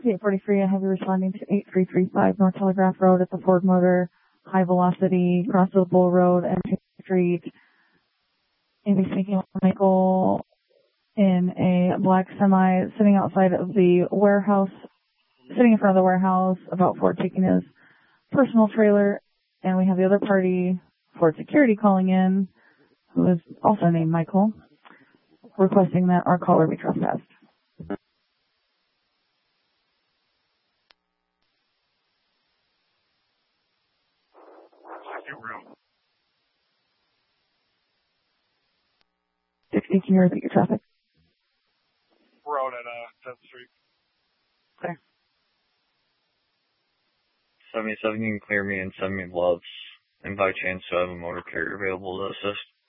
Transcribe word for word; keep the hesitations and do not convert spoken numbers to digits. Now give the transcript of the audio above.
eight forty-three, I have you responding to eight three three five North Telegraph Road at the Ford Motor High Velocity, Crossville Bull Road, and Street. And be speaking with Michael in a black semi sitting outside of the warehouse, sitting in front of the warehouse, about Ford taking his personal trailer. And we have the other party, Ford Security, calling in, who is also named Michael, requesting that our caller be trespassed. sixty, can you repeat your traffic? Road at uh, tenth Street. Okay. seventy-seven, you can clear me and send me gloves. And by chance, do I have a motor carrier available to assist?